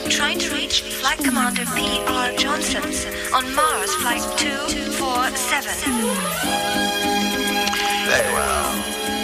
Trying to reach Flight Commander P.R. Johnson on Mars Flight 247.